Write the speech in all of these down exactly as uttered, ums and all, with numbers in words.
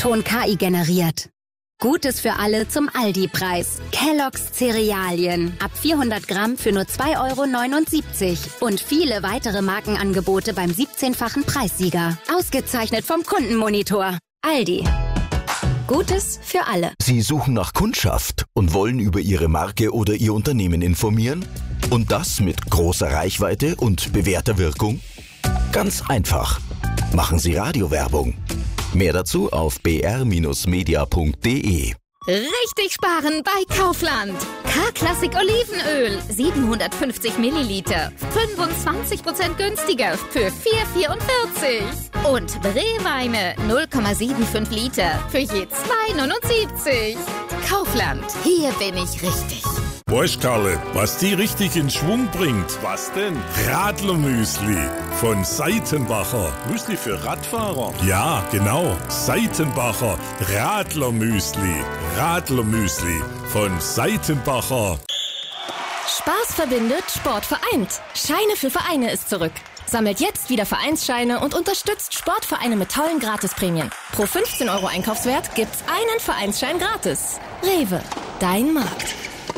O-Ton K I generiert. Gutes für alle zum Aldi-Preis. Kellogg's Cerealien. Ab vierhundert Gramm für nur zwei Euro neunundsiebzig. Und viele weitere Markenangebote beim siebzehnfachen Preissieger. Ausgezeichnet vom Kundenmonitor. Aldi. Gutes für alle. Sie suchen nach Kundschaft und wollen über Ihre Marke oder Ihr Unternehmen informieren? Und das mit großer Reichweite und bewährter Wirkung? Ganz einfach. Machen Sie Radiowerbung. Mehr dazu auf b r media punkt d e. Richtig sparen bei Kaufland. K-Klassik Olivenöl, siebenhundertfünfzig Milliliter, fünfundzwanzig Prozent günstiger für vier Euro vierundvierzig. Und Brewweine null Komma fünfundsiebzig Liter für je zwei Euro neunundsiebzig. Kaufland, hier bin ich richtig. Weißt Karle, was die richtig in Schwung bringt? Was denn? Radlermüsli von Seitenbacher. Müsli für Radfahrer? Ja, genau. Seitenbacher Radlermüsli. Radlermüsli von Seitenbacher. Spaß verbindet, Sport vereint. Scheine für Vereine ist zurück. Sammelt jetzt wieder Vereinsscheine und unterstützt Sportvereine mit tollen Gratisprämien. Pro fünfzehn Euro Einkaufswert gibt's einen Vereinsschein gratis. Rewe, dein Markt.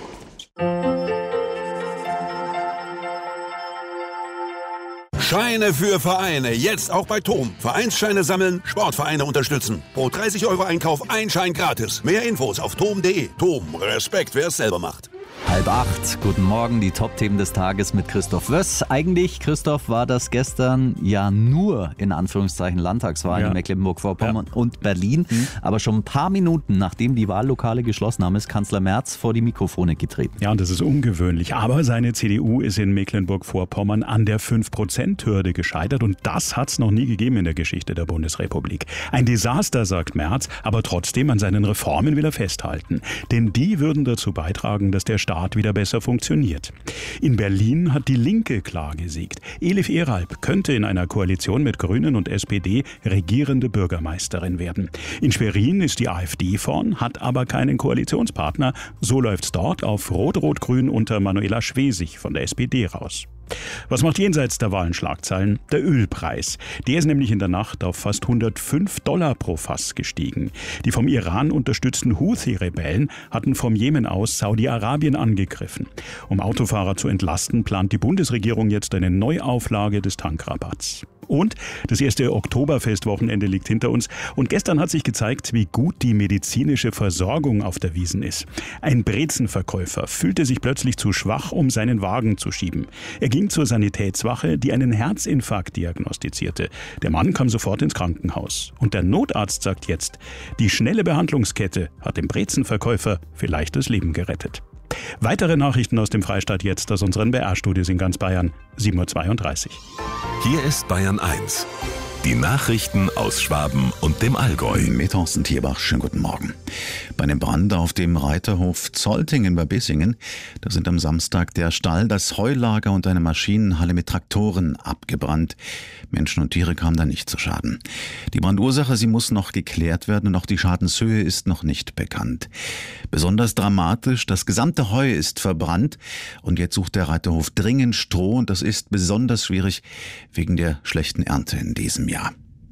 Scheine für Vereine, jetzt auch bei T O M. Vereinsscheine sammeln, Sportvereine unterstützen. Pro dreißig Euro Einkauf ein Schein gratis. Mehr Infos auf tom punkt d e. T O M, Respekt, wer es selber macht. Halb acht, guten Morgen, die Top-Themen des Tages mit Christoph Wöss. Eigentlich, Christoph, war das gestern ja nur in Anführungszeichen Landtagswahl ja. in Mecklenburg-Vorpommern ja. und Berlin. Mhm. Aber schon ein paar Minuten, nachdem die Wahllokale geschlossen haben, ist Kanzler Merz vor die Mikrofone getreten. Ja, und das ist ungewöhnlich. Aber seine C D U ist in Mecklenburg-Vorpommern an der fünf Prozent Hürde gescheitert. Und das hat es noch nie gegeben in der Geschichte der Bundesrepublik. Ein Desaster, sagt Merz, aber trotzdem an seinen Reformen will er festhalten. Denn die würden dazu beitragen, dass der Staat wieder besser funktioniert. In Berlin hat die Linke klar gesiegt. Elif Eralp könnte in einer Koalition mit Grünen und S P D regierende Bürgermeisterin werden. In Schwerin ist die AfD vorn, hat aber keinen Koalitionspartner. So läuft's dort auf Rot-Rot-Grün unter Manuela Schwesig von der S P D raus. Was macht jenseits der Wahlen Schlagzeilen? Der Ölpreis. Der ist nämlich in der Nacht auf fast hundertfünf Dollar pro Fass gestiegen. Die vom Iran unterstützten Houthi-Rebellen hatten vom Jemen aus Saudi-Arabien angegriffen. Um Autofahrer zu entlasten, plant die Bundesregierung jetzt eine Neuauflage des Tankrabatts. Und das erste Oktoberfestwochenende liegt hinter uns. Und gestern hat sich gezeigt, wie gut die medizinische Versorgung auf der Wiesn ist. Ein Brezenverkäufer fühlte sich plötzlich zu schwach, um seinen Wagen zu schieben. Er ging zur Sanitätswache, die einen Herzinfarkt diagnostizierte. Der Mann kam sofort ins Krankenhaus. Und der Notarzt sagt jetzt, die schnelle Behandlungskette hat dem Brezenverkäufer vielleicht das Leben gerettet. Weitere Nachrichten aus dem Freistaat jetzt aus unseren B R-Studios in ganz Bayern, sieben Uhr zweiunddreißig. Hier ist Bayern eins. Die Nachrichten aus Schwaben und dem Allgäu. Mit Thorsten Tierbach, schönen guten Morgen. Bei einem Brand auf dem Reiterhof Zoltingen bei Bissingen, da sind am Samstag der Stall, das Heulager und eine Maschinenhalle mit Traktoren abgebrannt. Menschen und Tiere kamen da nicht zu Schaden. Die Brandursache, sie muss noch geklärt werden und auch die Schadenshöhe ist noch nicht bekannt. Besonders dramatisch, das gesamte Heu ist verbrannt und jetzt sucht der Reiterhof dringend Stroh und das ist besonders schwierig wegen der schlechten Ernte in diesem Jahr.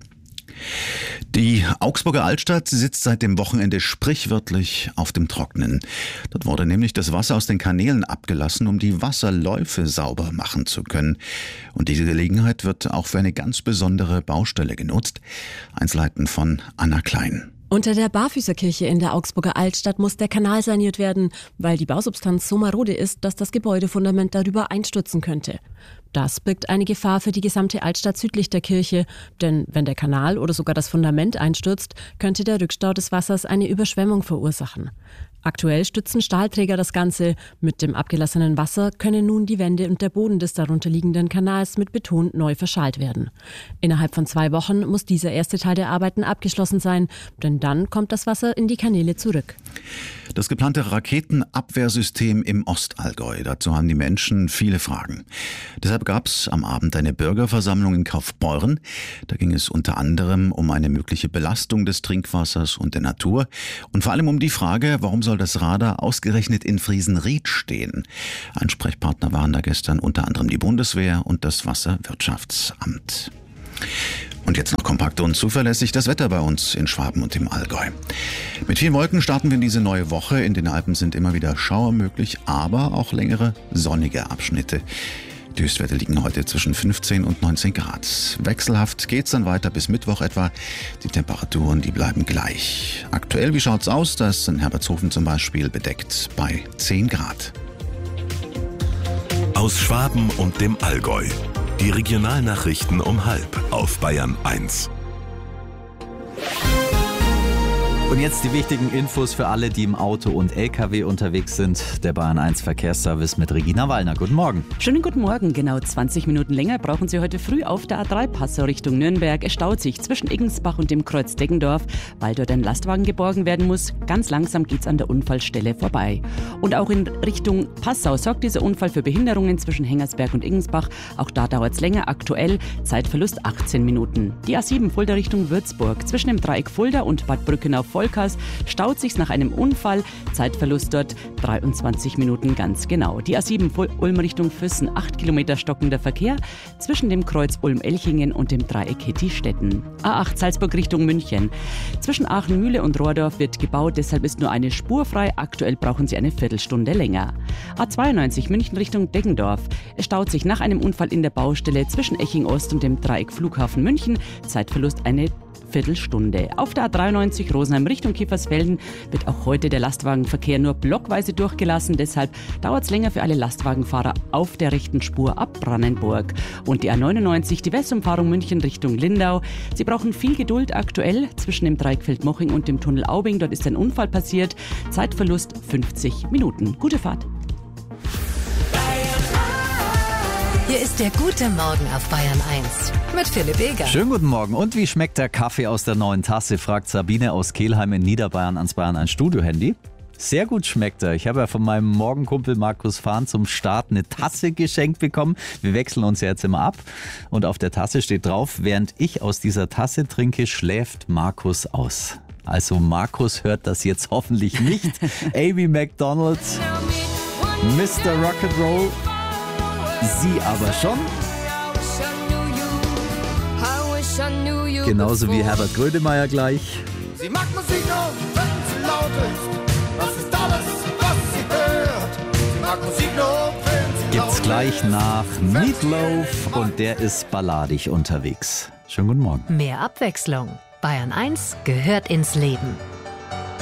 Die Augsburger Altstadt sitzt seit dem Wochenende sprichwörtlich auf dem Trockenen. Dort wurde nämlich das Wasser aus den Kanälen abgelassen, um die Wasserläufe sauber machen zu können. Und diese Gelegenheit wird auch für eine ganz besondere Baustelle genutzt. Einzelheiten von Anna Klein. Unter der Barfüßerkirche in der Augsburger Altstadt muss der Kanal saniert werden, weil die Bausubstanz so marode ist, dass das Gebäudefundament darüber einstürzen könnte. Das birgt eine Gefahr für die gesamte Altstadt südlich der Kirche, denn wenn der Kanal oder sogar das Fundament einstürzt, könnte der Rückstau des Wassers eine Überschwemmung verursachen. Aktuell stützen Stahlträger das Ganze. Mit dem abgelassenen Wasser können nun die Wände und der Boden des darunterliegenden Kanals mit Beton neu verschalt werden. Innerhalb von zwei Wochen muss dieser erste Teil der Arbeiten abgeschlossen sein, denn dann kommt das Wasser in die Kanäle zurück. Das geplante Raketenabwehrsystem im Ostallgäu, dazu haben die Menschen viele Fragen. Deshalb gab es am Abend eine Bürgerversammlung in Kaufbeuren. Da ging es unter anderem um eine mögliche Belastung des Trinkwassers und der Natur und vor allem um die Frage, warum soll das Radar ausgerechnet in Friesenried stehen? Ansprechpartner waren da gestern unter anderem die Bundeswehr und das Wasserwirtschaftsamt. Und jetzt noch kompakt und zuverlässig das Wetter bei uns in Schwaben und im Allgäu. Mit vielen Wolken starten wir in diese neue Woche. In den Alpen sind immer wieder Schauer möglich, aber auch längere sonnige Abschnitte. Die Höchstwerte liegen heute zwischen fünfzehn und neunzehn Grad. Wechselhaft geht's dann weiter bis Mittwoch etwa. Die Temperaturen, die bleiben gleich. Aktuell, wie schaut's aus? Da ist in Herbertshofen zum Beispiel bedeckt bei zehn Grad. Aus Schwaben und dem Allgäu. Die Regionalnachrichten um halb auf Bayern eins. Und jetzt die wichtigen Infos für alle, die im Auto und L K W unterwegs sind. Der Bayern eins Verkehrsservice mit Regina Wallner. Guten Morgen. Schönen guten Morgen. Genau zwanzig Minuten länger brauchen Sie heute früh auf der A drei Passau Richtung Nürnberg. Es staut sich zwischen Iggensbach und dem Kreuz Deggendorf, weil dort ein Lastwagen geborgen werden muss. Ganz langsam geht's an der Unfallstelle vorbei. Und auch in Richtung Passau sorgt dieser Unfall für Behinderungen zwischen Hengersberg und Iggensbach. Auch da dauert's länger. Aktuell Zeitverlust achtzehn Minuten. Die A sieben Fulda Richtung Würzburg. Zwischen dem Dreieck Fulda und Bad Brückenau-Volkers staut sich nach einem Unfall. Zeitverlust dort dreiundzwanzig Minuten ganz genau. Die A sieben Ulm Richtung Füssen, acht Kilometer stockender Verkehr zwischen dem Kreuz Ulm-Elchingen und dem Dreieck Hettistetten. A acht Salzburg Richtung München. Zwischen Aachen-Mühle und Rohrdorf wird gebaut, deshalb ist nur eine Spur frei. Aktuell brauchen Sie eine Viertelstunde länger. A zweiundneunzig München Richtung Deggendorf. Es staut sich nach einem Unfall in der Baustelle zwischen Eching Ost und dem Dreieck Flughafen München. Zeitverlust eine Viertelstunde. Auf der A dreiundneunzig Rosenheim Richtung Kiefersfelden wird auch heute der Lastwagenverkehr nur blockweise durchgelassen. Deshalb dauert es länger für alle Lastwagenfahrer auf der rechten Spur ab Brannenburg. Und die A neunundneunzig, die Westumfahrung München Richtung Lindau. Sie brauchen viel Geduld aktuell zwischen dem Dreieck Feldmoching und dem Tunnel Aubing. Dort ist ein Unfall passiert. Zeitverlust fünfzig Minuten. Gute Fahrt. Hier ist der gute Morgen auf Bayern eins mit Philipp Eger. Schönen guten Morgen. Und wie schmeckt der Kaffee aus der neuen Tasse, fragt Sabine aus Kelheim in Niederbayern ans Bayern eins Studio-Handy. Sehr gut schmeckt er. Ich habe ja von meinem Morgenkumpel Markus Fahn zum Start eine Tasse geschenkt bekommen. Wir wechseln uns ja jetzt immer ab. Und auf der Tasse steht drauf, während ich aus dieser Tasse trinke, schläft Markus aus. Also Markus hört das jetzt hoffentlich nicht. Amy Macdonald, Mister Rock'n'Roll. Sie aber schon. Genauso wie Herbert Grönemeyer gleich. Sie mag Musik nur, wenn sie laut ist. Das ist alles, was sie hört. Sie mag Musik nur, wenn sie laut ist. Gibt's gleich nach Meatloaf und der ist balladig unterwegs. Schönen guten Morgen. Mehr Abwechslung. Bayern eins gehört ins Leben.